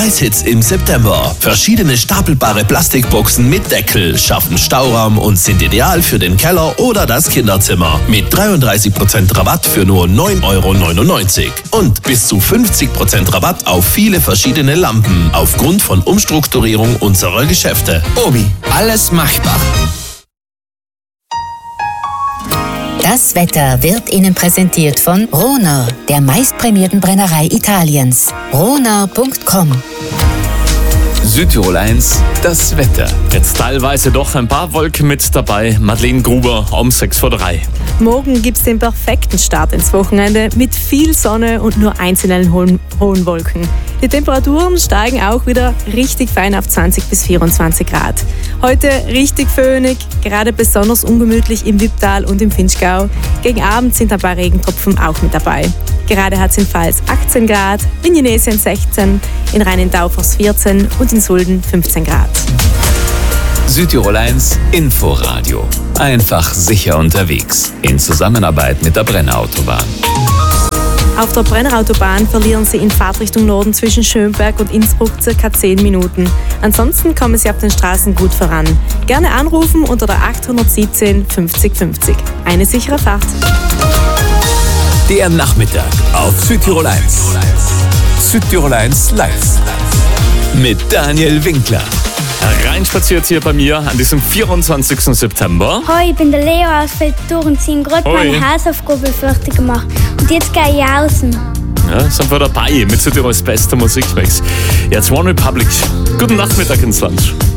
Preishits im September. Verschiedene stapelbare Plastikboxen mit Deckel schaffen Stauraum und sind ideal für den Keller oder das Kinderzimmer. Mit 33% Rabatt für nur 9,99 €. Und bis zu 50% Rabatt auf viele verschiedene Lampen aufgrund von Umstrukturierung unserer Geschäfte. Obi, alles machbar. Das Wetter wird Ihnen präsentiert von Rohner, der meistprämierten Brennerei Italiens. Rohner.com. Südtirol 1, das Wetter. Jetzt teilweise doch ein paar Wolken mit dabei. Madeleine Gruber um 6:03. Morgen gibt es den perfekten Start ins Wochenende mit viel Sonne und nur einzelnen hohen Wolken. Die Temperaturen steigen auch wieder richtig fein auf 20 bis 24 Grad. Heute richtig föhnig, gerade besonders ungemütlich im Wipptal und im Vinschgau. Gegen Abend sind ein paar Regentropfen auch mit dabei. Gerade hat es in Pfalz 18 Grad, in Jenesien 16, in Rhein-in-Taufers 14 und in Sulden 15 Grad. Südtirol 1, Inforadio. Einfach sicher unterwegs. In Zusammenarbeit mit der Brennerautobahn. Auf der Brennerautobahn verlieren Sie in Fahrtrichtung Norden zwischen Schönberg und Innsbruck ca. 10 Minuten. Ansonsten kommen Sie auf den Straßen gut voran. Gerne anrufen unter der 817 50 50. Eine sichere Fahrt. Der Nachmittag auf Südtirol 1. Südtirol 1 live. Mit Daniel Winkler. Reinspaziert hier bei mir an diesem 24. September. Hoi, ich bin der Leo aus Feldtur und sie haben gerade meine Hausaufgabe fertig gemacht. Und jetzt gehe ich außen. Ja, sind wir dabei mit Südtirols bester Musikmix. Jetzt One Republic. Guten Nachmittag ins Land.